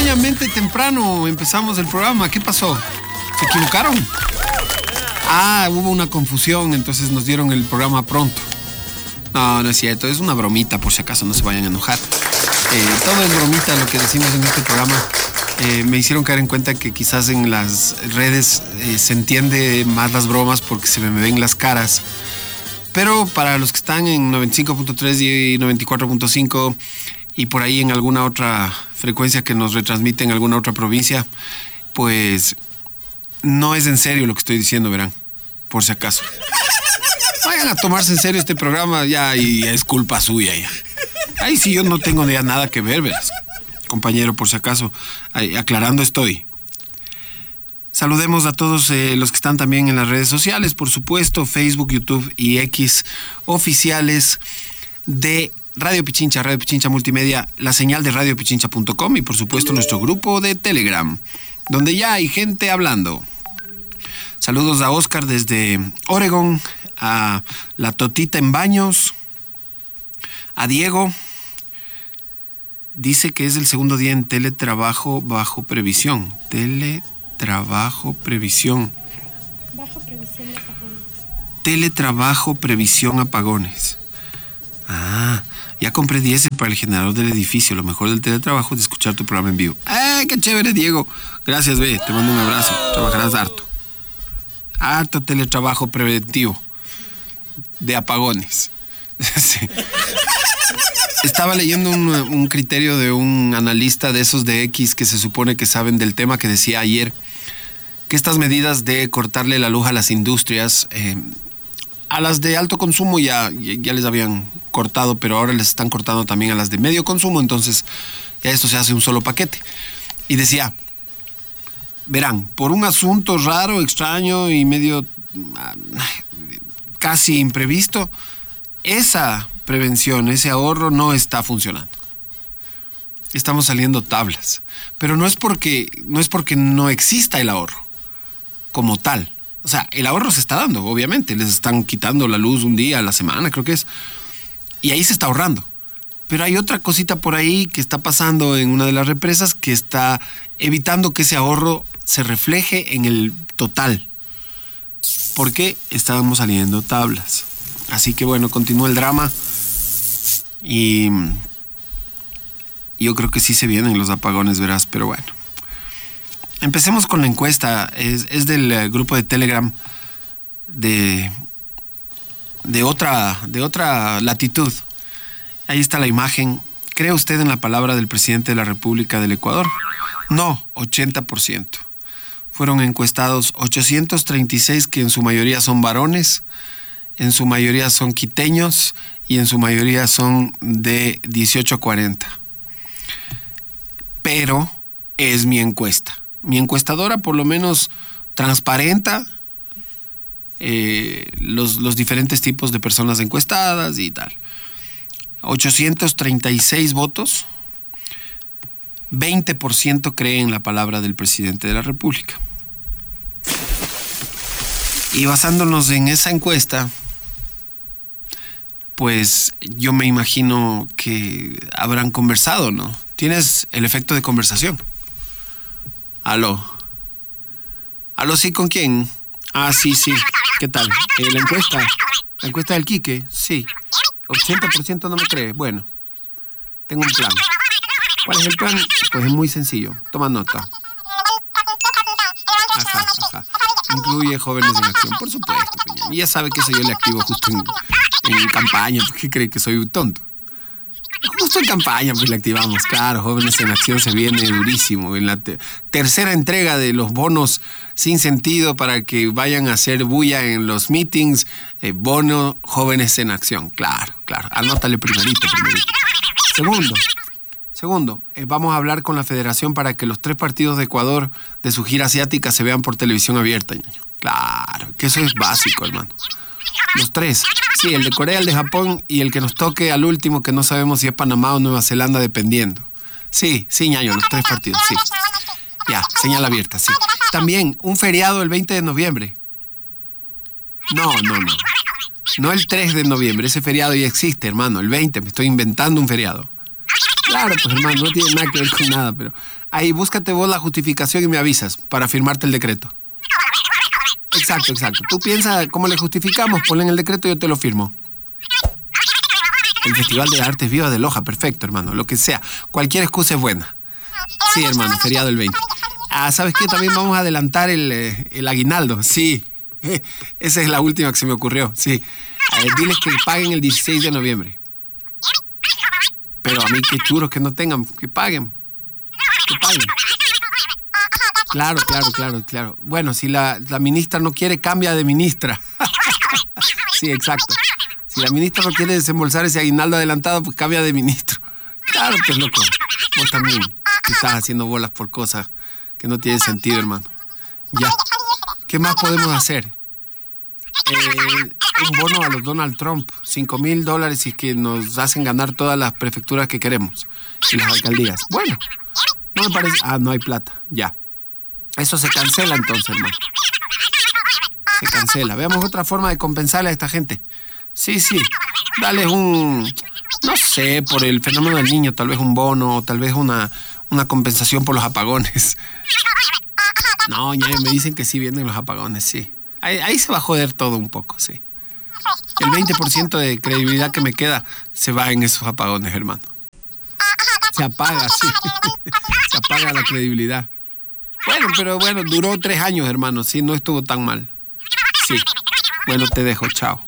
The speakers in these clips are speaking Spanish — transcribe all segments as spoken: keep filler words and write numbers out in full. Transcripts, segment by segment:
extrañamente temprano empezamos el programa. ¿Qué pasó? ¿Se equivocaron? Ah, hubo una confusión, entonces nos dieron el programa pronto. No, no es cierto, es una bromita, por si acaso no se vayan a enojar. Eh, todo es bromita lo que decimos en este programa. Eh, me hicieron caer en cuenta que quizás en las redes eh, se entiende más las bromas porque se me ven las caras. Pero para los que están en noventa y cinco punto tres y noventa y cuatro punto cinco y por ahí en alguna otra frecuencia que nos retransmite en alguna otra provincia, pues no es en serio lo que estoy diciendo, verán, por si acaso. Vayan a tomarse en serio este programa ya y es culpa suya ya. Ahí sí yo no tengo ya nada que ver, verás. Compañero, por si acaso, ahí, aclarando estoy. Saludemos a todos eh, los que están también en las redes sociales, por supuesto, Facebook, YouTube y X, oficiales de Radio Pichincha, Radio Pichincha Multimedia, la señal de radio pichincha punto com y por supuesto nuestro grupo de Telegram, donde ya hay gente hablando. Saludos a Oscar desde Oregón, a la Totita en Baños, a Diego. Dice que es el segundo día en teletrabajo bajo previsión. Teletrabajo previsión. Bajo previsión de apagones. Teletrabajo previsión apagones. Ah, ya compré diésel para el generador del edificio. Lo mejor del teletrabajo es escuchar tu programa en vivo. ¡Eh, qué chévere, Diego! Gracias, ve. Te mando un abrazo. Trabajarás harto. Harto teletrabajo preventivo de apagones. Sí. Estaba leyendo un, un criterio de un analista de esos de X que se supone que saben del tema, que decía ayer que estas medidas de cortarle la luz a las industrias, eh, a las de alto consumo ya, ya les habían cortado, pero ahora les están cortando también a las de medio consumo, entonces ya esto se hace un solo paquete. Y decía, verán, por un asunto raro, extraño y medio casi imprevisto, esa prevención, ese ahorro no está funcionando. Estamos saliendo tablas, pero no es porque no es porque no exista el ahorro como tal. O sea, el ahorro se está dando, obviamente, les están quitando la luz un día a la semana, creo que es, y ahí se está ahorrando. Pero hay otra cosita por ahí que está pasando en una de las represas que está evitando que ese ahorro se refleje en el total, porque estábamos saliendo tablas. Así que bueno, continúa el drama. Y yo creo que sí se vienen los apagones, verás, pero bueno. Empecemos con la encuesta. Es, es del grupo de Telegram de, de, otra, de otra latitud. Ahí está la imagen. ¿Cree usted en la palabra del presidente de la República del Ecuador? No, ochenta por ciento. Fueron encuestados ochocientos treinta y seis, que en su mayoría son varones, en su mayoría son quiteños y en su mayoría son de dieciocho a cuarenta. Pero es mi encuesta. Mi encuestadora por lo menos transparenta eh, los, los diferentes tipos de personas encuestadas y tal. ochocientos treinta y seis votos, veinte por ciento cree en la palabra del presidente de la República. Y basándonos en esa encuesta, pues yo me imagino que habrán conversado, ¿no? Tienes el efecto de conversación. Aló. Aló, sí, ¿con quién? Ah, sí, sí. ¿Qué tal? Eh, la encuesta. La encuesta del Quique, sí. ochenta por ciento no me cree. Bueno, tengo un plan. ¿Cuál es el plan? Pues es muy sencillo. Toma nota. Ajá, ajá. Incluye Jóvenes en Acción, por supuesto, peña. Y ya sabe que eso yo le activo justo en, en campaña. ¿Por qué cree que soy un tonto? Justo en campaña pues le activamos. Claro, Jóvenes en Acción se viene durísimo. En la te- tercera entrega de los bonos sin sentido para que vayan a hacer bulla en los meetings. Eh, bono Jóvenes en Acción. Claro, claro. Anótale primerito, primerito. Segundo. Segundo, eh, vamos a hablar con la federación para que los tres partidos de Ecuador de su gira asiática se vean por televisión abierta, ñaño. Claro, que eso es básico, hermano. Los tres. Sí, el de Corea, el de Japón y el que nos toque al último, que no sabemos si es Panamá o Nueva Zelanda, dependiendo. Sí, sí, ñaño, los tres partidos, sí. Ya, señal abierta, sí. También un feriado el veinte de noviembre. No, no, no. No el tres de noviembre, ese feriado ya existe, hermano. El veinte, me estoy inventando un feriado. Claro, pues hermano, no tiene nada que ver con nada, pero ahí búscate vos la justificación y me avisas para firmarte el decreto. Exacto, exacto. Tú piensas cómo le justificamos, ponle en el decreto y yo te lo firmo. El Festival de Artes Vivas de Loja, perfecto, hermano, lo que sea. Cualquier excusa es buena. Sí, hermano, feriado el veinte. Ah, ¿sabes qué? También vamos a adelantar el, el aguinaldo. Sí, esa es la última que se me ocurrió, sí. Eh, diles que paguen el dieciséis de noviembre. Pero a mí qué churos que no tengan, que paguen. Que paguen. Claro, claro, claro, claro. Bueno, si la, la ministra no quiere, cambia de ministra. Sí, exacto. Si la ministra no quiere desembolsar ese aguinaldo adelantado, pues cambia de ministro. Claro, pues loco. Vos también te estás haciendo bolas por cosas que no tienen sentido, hermano. Ya. ¿Qué más podemos hacer? Eh, un bono a los Donald Trump. Cinco mil dólares y que nos hacen ganar todas las prefecturas que queremos. Y las alcaldías. Bueno, no me parece... Ah, no hay plata. Ya. Eso se cancela entonces, hermano. Se cancela. Veamos otra forma de compensarle a esta gente. Sí, sí. Dale un... No sé, por el fenómeno del niño, tal vez un bono, o tal vez una, una compensación por los apagones. No, ya me dicen que sí vienen los apagones, sí. Ahí, ahí se va a joder todo un poco, sí. El veinte por ciento de credibilidad que me queda se va en esos apagones, hermano. Se apaga, sí. Se apaga la credibilidad. Bueno, pero bueno, duró tres años, hermano, sí, no estuvo tan mal. Sí. Bueno, te dejo, chao.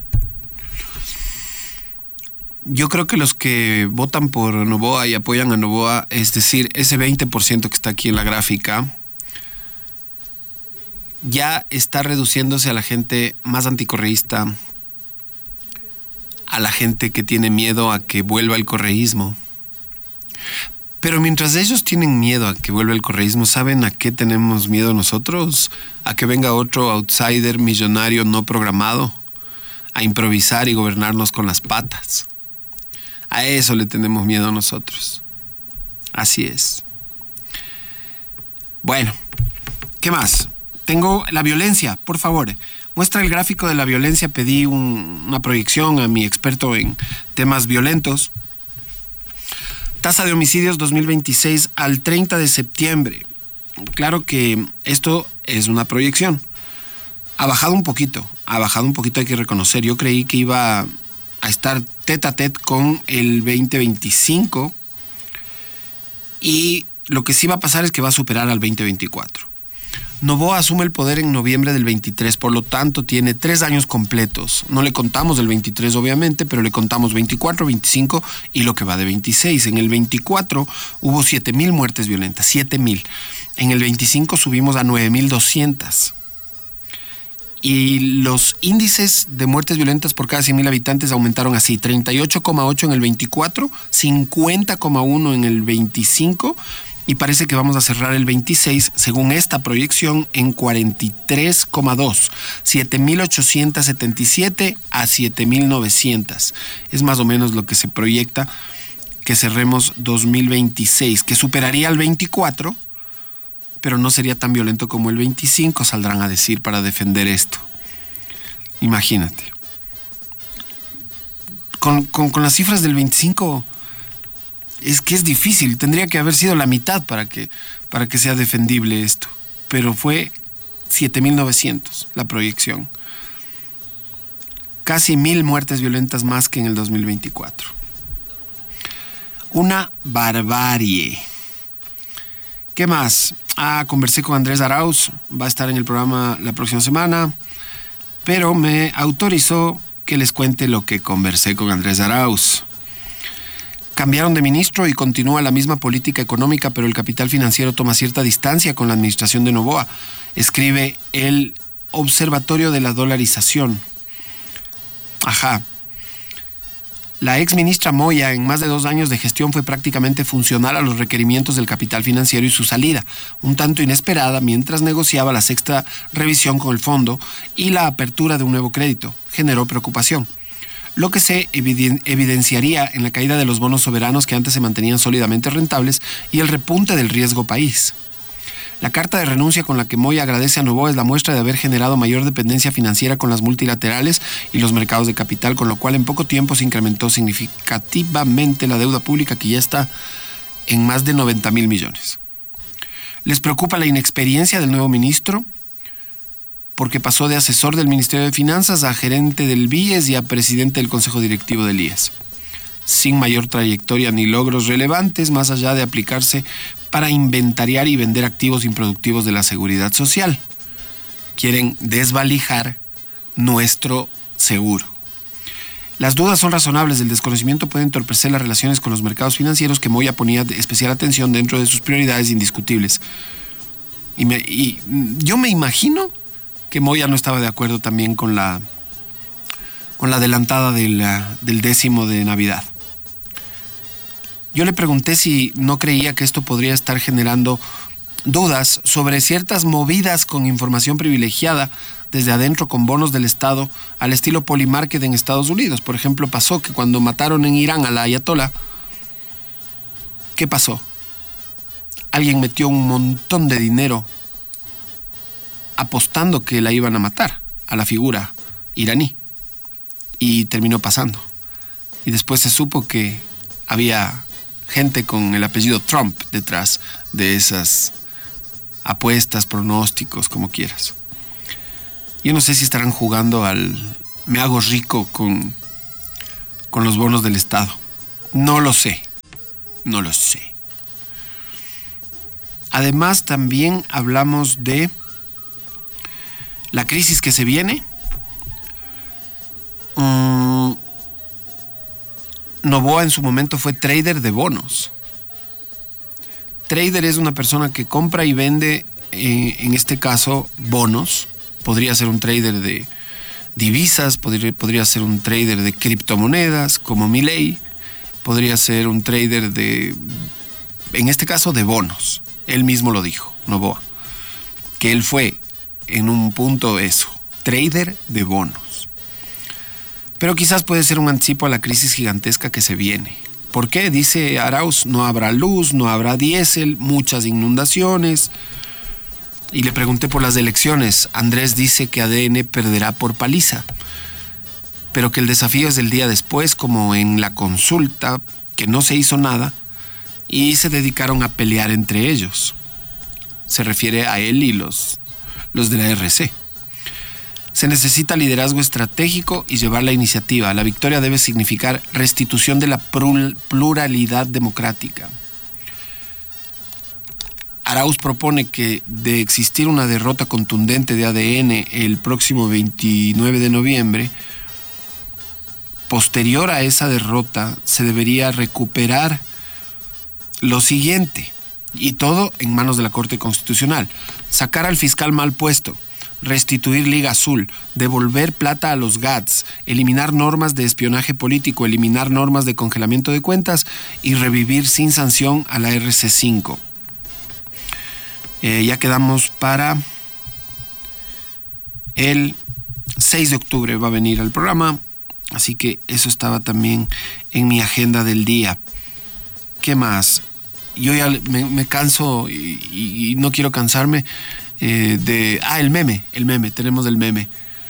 Yo creo que los que votan por Noboa y apoyan a Noboa, es decir, ese veinte por ciento que está aquí en la gráfica, ya está reduciéndose a la gente más anticorreísta, a la gente que tiene miedo a que vuelva el correísmo. Pero mientras ellos tienen miedo a que vuelva el correísmo, ¿saben a qué tenemos miedo nosotros? A que venga otro outsider millonario no programado a improvisar y gobernarnos con las patas. A eso le tenemos miedo nosotros. Así es. Bueno, ¿qué más? Tengo la violencia, por favor. Muestra el gráfico de la violencia. Pedí un, una proyección a mi experto en temas violentos. Tasa de homicidios dos mil veintiséis al treinta de septiembre. Claro que esto es una proyección. Ha bajado un poquito, ha bajado un poquito, hay que reconocer. Yo creí que iba a estar tete a tete con el veinte veinticinco y lo que sí va a pasar es que va a superar al veinte veinticuatro. Noboa asume el poder en noviembre del veintitrés, por lo tanto tiene tres años completos. No le contamos del veintitrés obviamente, pero le contamos veinticuatro, veinticinco y lo que va de veintiséis. En el veinticuatro hubo siete mil muertes violentas, siete mil. En el veinticinco subimos a nueve mil doscientas. Y los índices de muertes violentas por cada cien mil habitantes aumentaron así: treinta y ocho coma ocho en el veinticuatro, cincuenta coma uno en el veinticinco y parece que vamos a cerrar el veintiséis, según esta proyección, en cuarenta y tres coma dos, siete mil ochocientos setenta y siete a siete mil novecientos. Es más o menos lo que se proyecta que cerremos dos mil veintiséis, que superaría el veinticuatro, pero no sería tan violento como el veinticinco, saldrán a decir para defender esto. Imagínate. Con, con, con las cifras del veinticinco es que es difícil. Tendría que haber sido la mitad para que, para que sea defendible esto. Pero fue siete mil novecientos la proyección. Casi mil muertes violentas más que en el dos mil veinticuatro. Una barbarie. ¿Qué más? Ah, conversé con Andrés Arauz, va a estar en el programa la próxima semana, pero me autorizó que les cuente lo que conversé con Andrés Arauz. Cambiaron de ministro y continúa la misma política económica, pero el capital financiero toma cierta distancia con la administración de Noboa, escribe el Observatorio de la Dolarización. Ajá. La ex ministra Moya, en más de dos años de gestión, fue prácticamente funcional a los requerimientos del capital financiero y su salida, un tanto inesperada mientras negociaba la sexta revisión con el fondo y la apertura de un nuevo crédito, generó preocupación, lo que se eviden- evidenciaría en la caída de los bonos soberanos que antes se mantenían sólidamente rentables y el repunte del riesgo país. La carta de renuncia con la que Moya agradece a Noboa es la muestra de haber generado mayor dependencia financiera con las multilaterales y los mercados de capital, con lo cual en poco tiempo se incrementó significativamente la deuda pública, que ya está en más de noventa mil millones. Les preocupa la inexperiencia del nuevo ministro, porque pasó de asesor del Ministerio de Finanzas a gerente del B I E S y a presidente del Consejo Directivo del I E S, sin mayor trayectoria ni logros relevantes, más allá de aplicarse para inventariar y vender activos improductivos de la seguridad social. Quieren desvalijar nuestro seguro. Las dudas son razonables. El desconocimiento puede entorpecer las relaciones con los mercados financieros, que Moya ponía especial atención dentro de sus prioridades indiscutibles. Y, me, y yo me imagino que Moya no estaba de acuerdo también con la, con la adelantada de la, del décimo de Navidad. Yo le pregunté si no creía que esto podría estar generando dudas sobre ciertas movidas con información privilegiada desde adentro con bonos del Estado al estilo Polymarket en Estados Unidos. Por ejemplo, pasó que cuando mataron en Irán a la ayatolá, ¿qué pasó? Alguien metió un montón de dinero apostando que la iban a matar a la figura iraní, y terminó pasando. Y después se supo que había gente con el apellido Trump detrás de esas apuestas, pronósticos, como quieras. Yo no sé si estarán jugando al me hago rico con, con los bonos del Estado. No lo sé. No lo sé. Además, también hablamos de la crisis que se viene. Um, Noboa en su momento fue trader de bonos. Trader es una persona que compra y vende, eh, en este caso, bonos. Podría ser un trader de divisas, podría, podría ser un trader de criptomonedas, como Milei. Podría ser un trader de, en este caso, de bonos. Él mismo lo dijo, Noboa, que él fue en un punto eso, trader de bonos. Pero quizás puede ser un anticipo a la crisis gigantesca que se viene. ¿Por qué? Dice Arauz, no habrá luz, no habrá diésel, muchas inundaciones. Y le pregunté por las elecciones. Andrés dice que A D N perderá por paliza, pero que el desafío es del día después, como en la consulta, que no se hizo nada y se dedicaron a pelear entre ellos. Se refiere a él y los, los de la R C. Se necesita liderazgo estratégico y llevar la iniciativa. La victoria debe significar restitución de la pluralidad democrática. Arauz propone que de existir una derrota contundente de A D N el próximo veintinueve de noviembre, posterior a esa derrota se debería recuperar lo siguiente, y todo en manos de la Corte Constitucional: sacar al fiscal mal puesto, restituir Liga Azul, devolver plata a los G A Ts, eliminar normas de espionaje político, eliminar normas de congelamiento de cuentas y revivir sin sanción a la R C cinco. Eh, ya quedamos para el seis de octubre, va a venir al programa, así que eso estaba también en mi agenda del día. ¿Qué más? Yo ya me, me canso y, y no quiero cansarme eh, de... Ah, el meme, el meme, tenemos el meme.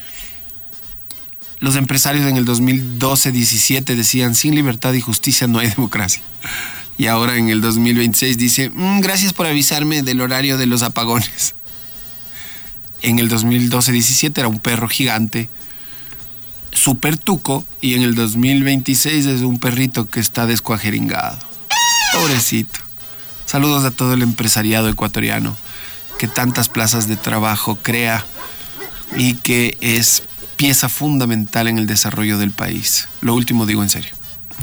Los empresarios en el dos mil doce diecisiete decían: sin libertad y justicia no hay democracia. Y ahora en el dos mil veintiséis dice: mmm, gracias por avisarme del horario de los apagones. En el dos mil doce diecisiete era un perro gigante, súper tuco, y en el dos mil veintiséis es un perrito que está descuajeringado. Pobrecito. Saludos a todo el empresariado ecuatoriano que tantas plazas de trabajo crea y que es pieza fundamental en el desarrollo del país. Lo último digo en serio.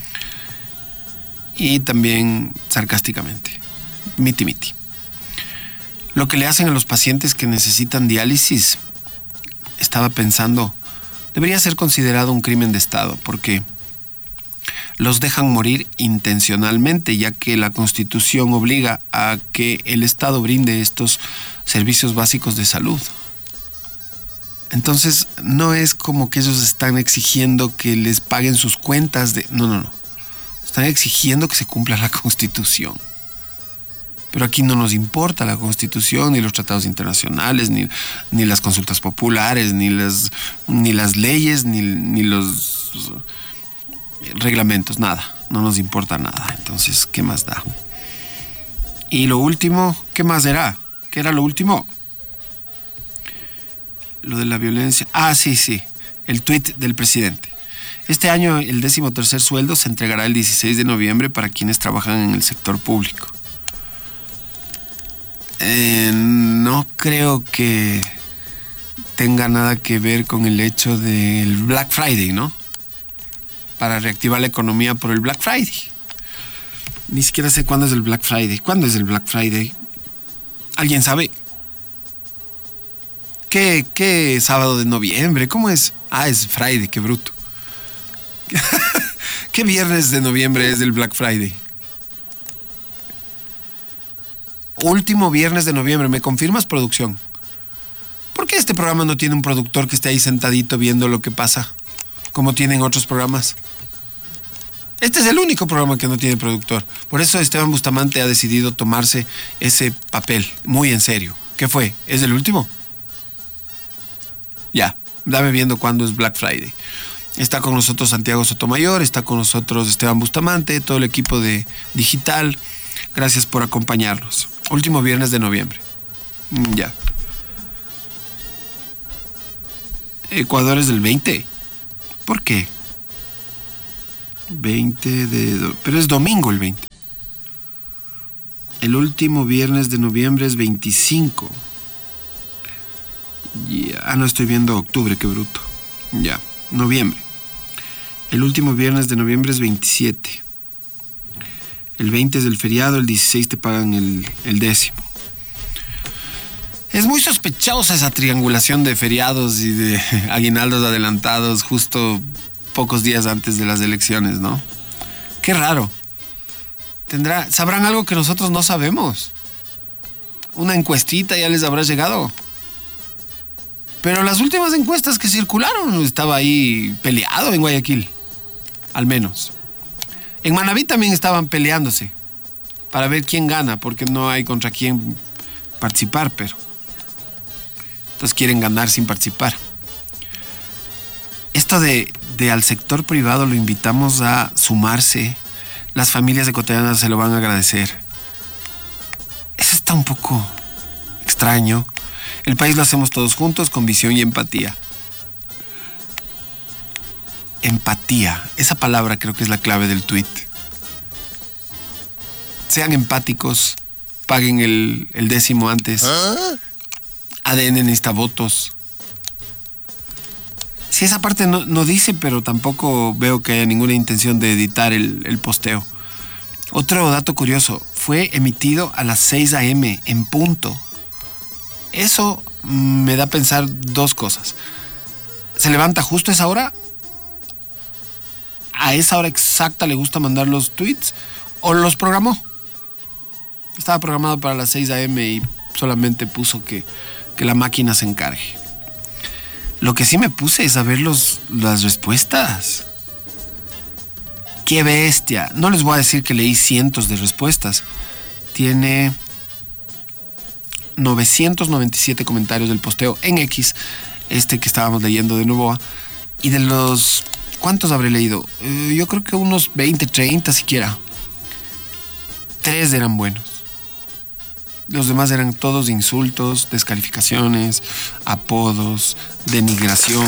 Y también sarcásticamente. Miti miti. Lo que le hacen a los pacientes que necesitan diálisis, estaba pensando, debería ser considerado un crimen de Estado, porque los dejan morir intencionalmente, ya que la Constitución obliga a que el Estado brinde estos servicios básicos de salud. Entonces, no es como que ellos están exigiendo que les paguen sus cuentas de... No, no, no. Están exigiendo que se cumpla la Constitución. Pero aquí no nos importa la Constitución, ni los tratados internacionales, ni, ni las consultas populares, ni las, ni las leyes, ni, ni los reglamentos, nada. No nos importa nada. Entonces, ¿qué más da? Y lo último, ¿qué más era? ¿Qué era lo último? Lo de la violencia. Ah, sí, sí. El tuit del presidente. Este año el décimo tercer sueldo se entregará el dieciséis de noviembre para quienes trabajan en el sector público. Eh, no creo que tenga nada que ver con el hecho del Black Friday, ¿no? Para reactivar la economía por el Black Friday. Ni siquiera sé cuándo es el Black Friday. ¿Cuándo es el Black Friday? ¿Alguien sabe? ¿Qué, qué sábado de noviembre? ¿Cómo es? Ah, es Friday, qué bruto. ¿Qué viernes de noviembre es el Black Friday? Último viernes de noviembre. ¿Me confirmas, producción? ¿Por qué este programa no tiene un productor que esté ahí sentadito viendo lo que pasa, como tienen otros programas? Este es el único programa que no tiene productor. Por eso Esteban Bustamante ha decidido tomarse ese papel muy en serio. ¿Qué fue? ¿Es el último? Ya, dame viendo cuándo es Black Friday. Está con nosotros Santiago Sotomayor, está con nosotros Esteban Bustamante, todo el equipo de Digital. Gracias por acompañarnos. Último viernes de noviembre. Ya. Ecuador es del veinte. ¿Por qué? veinte de... Do... Pero es domingo el veinte. El último viernes de noviembre es veinticinco. Yeah. Ah, no, estoy viendo octubre, qué bruto. Ya, noviembre. El último viernes de noviembre es veintisiete. El veinte es el feriado, el dieciséis te pagan el, el décimo. Es muy sospechosa esa triangulación de feriados y de aguinaldos adelantados justo pocos días antes de las elecciones, ¿no? Qué raro. Tendrá, ¿sabrán algo que nosotros no sabemos? Una encuestita ya les habrá llegado. Pero las últimas encuestas que circularon estaba ahí peleado en Guayaquil. Al menos. En Manabí también estaban peleándose para ver quién gana, porque no hay contra quién participar, pero entonces quieren ganar sin participar. Esto de, de al sector privado lo invitamos a sumarse. Las familias ecuatorianas se lo van a agradecer. Eso está un poco extraño. El país lo hacemos todos juntos con visión y empatía. Empatía. Esa palabra creo que es la clave del tuit. Sean empáticos. Paguen el, el décimo antes. ¿Ah? A D N necesita votos. Sí, esa parte no, no dice, pero tampoco veo que haya ninguna intención de editar el, el posteo. Otro dato curioso. Fue emitido a las seis a eme en punto. Eso me da a pensar dos cosas. ¿Se levanta justo a esa hora? ¿A esa hora exacta le gusta mandar los tweets? ¿O los programó? Estaba programado para las seis a eme y solamente puso que, que la máquina se encargue. Lo que sí me puse es a ver los, las respuestas. ¡Qué bestia! No les voy a decir que leí cientos de respuestas. Tiene novecientos noventa y siete comentarios del posteo en X, este que estábamos leyendo de Novoa. Y de los... ¿Cuántos habré leído? Eh, yo creo que unos veinte, treinta siquiera. Tres eran buenos. Los demás eran todos insultos, descalificaciones, apodos, denigración.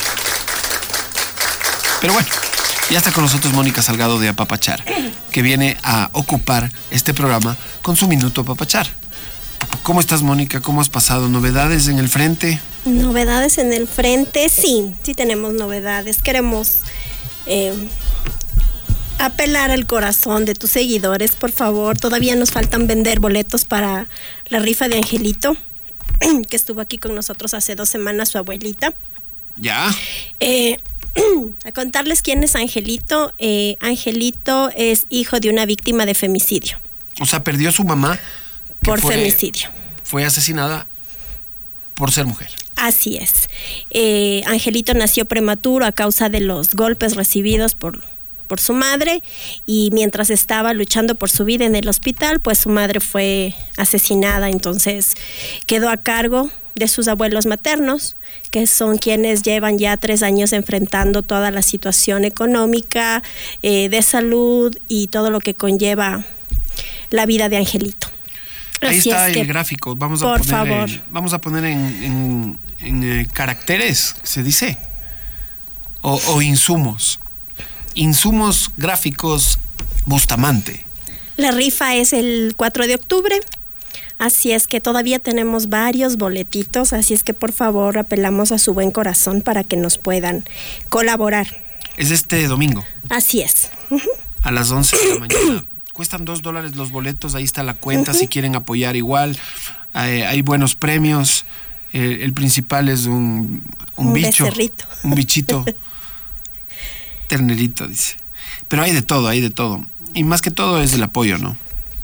Pero bueno, ya está con nosotros Mónica Salgado de Apapachar, que viene a ocupar este programa con su Minuto Apapachar. ¿Cómo estás, Mónica? ¿Cómo has pasado? ¿Novedades en el frente? Novedades en el frente, sí, sí tenemos novedades. Queremos eh, apelar al corazón de tus seguidores, por favor. Todavía nos faltan vender boletos para la rifa de Angelito, que estuvo aquí con nosotros hace dos semanas, su abuelita. ¿Ya? Eh, a contarles quién es Angelito. Eh, Angelito es hijo de una víctima de femicidio. O sea, perdió a su mamá por fue, femicidio. Fue asesinada por ser mujer. Así es. Eh, Angelito nació prematuro a causa de los golpes recibidos por, por su madre, y mientras estaba luchando por su vida en el hospital, pues su madre fue asesinada. Entonces quedó a cargo de sus abuelos maternos, que son quienes llevan ya tres años enfrentando toda la situación económica, eh, de salud y todo lo que conlleva la vida de Angelito. Ahí Así está es el que, gráfico. Vamos a por poner, favor. En, vamos a poner en, en, en eh, caracteres, se dice, o, o insumos. Insumos gráficos Bustamante. La rifa es el cuatro de octubre. Así es que todavía tenemos varios boletitos, así es que por favor apelamos a su buen corazón para que nos puedan colaborar. Es este domingo. Así es. A las once de la mañana. Cuestan dos dólares los boletos, ahí está la cuenta, uh-huh. Si quieren apoyar igual. Hay, hay buenos premios. El, el principal es un, un, un bicho. Becerrito. Un bichito. Ternerito, dice. Pero hay de todo, hay de todo. Y más que todo es el apoyo, ¿no?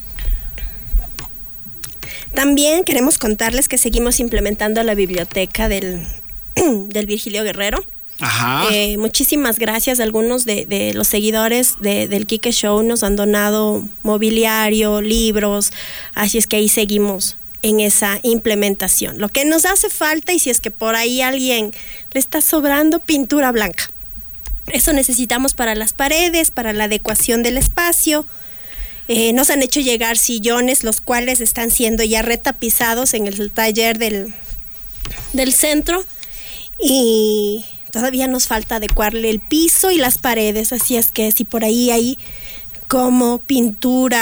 También queremos contarles que seguimos implementando la biblioteca del, del Virgilio Guerrero. Ajá. Eh, muchísimas gracias. Algunos de, de los seguidores de, del Quique Show nos han donado mobiliario, libros, así es que ahí seguimos en esa implementación. Lo que nos hace falta, y si es que por ahí alguien le está sobrando, pintura blanca. Eso necesitamos para las paredes, para la adecuación del espacio. Eh, nos han hecho llegar sillones, los cuales están siendo ya retapizados en el taller del, del centro, y todavía nos falta adecuarle el piso y las paredes, así es que si por ahí hay como pintura